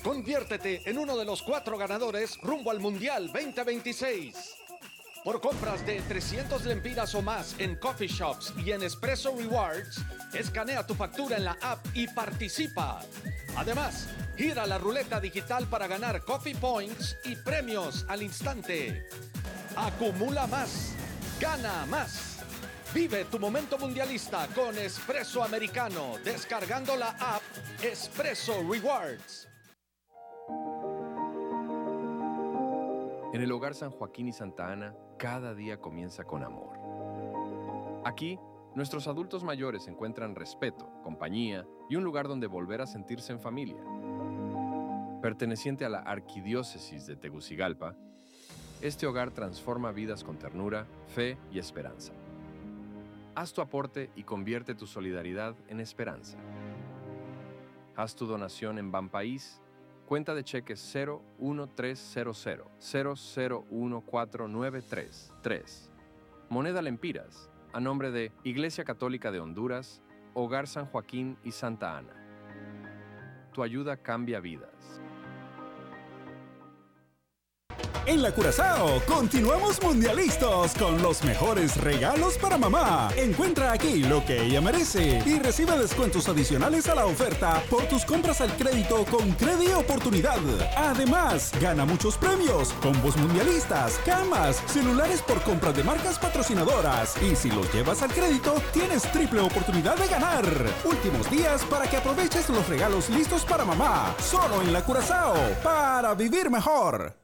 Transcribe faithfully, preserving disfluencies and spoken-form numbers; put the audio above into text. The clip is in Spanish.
Conviértete en uno de los cuatro ganadores rumbo al Mundial veinte veintiséis. Por compras de trescientos lempiras o más en coffee shops y en Espresso Rewards, escanea tu factura en la app y participa. Además, gira la ruleta digital para ganar coffee points y premios al instante. Acumula más, gana más. Vive tu momento mundialista con Espresso Americano, descargando la app Espresso Rewards. En el Hogar San Joaquín y Santa Ana, cada día comienza con amor. Aquí, nuestros adultos mayores encuentran respeto, compañía y un lugar donde volver a sentirse en familia. Perteneciente a la Arquidiócesis de Tegucigalpa, este hogar transforma vidas con ternura, fe y esperanza. Haz tu aporte y convierte tu solidaridad en esperanza. Haz tu donación en Banpaís, cuenta de cheques cero uno tres cero cero cero cero uno cuatro nueve tres tres. Moneda Lempiras, a nombre de Iglesia Católica de Honduras, Hogar San Joaquín y Santa Ana. Tu ayuda cambia vidas. En la Curazao, continuamos mundialistas con los mejores regalos para mamá. Encuentra aquí lo que ella merece y recibe descuentos adicionales a la oferta por tus compras al crédito con Credi Oportunidad. Además, gana muchos premios, combos mundialistas, camas, celulares por compras de marcas patrocinadoras. Y si los llevas al crédito, tienes triple oportunidad de ganar. Últimos días para que aproveches los regalos listos para mamá. Solo en la Curazao, para vivir mejor.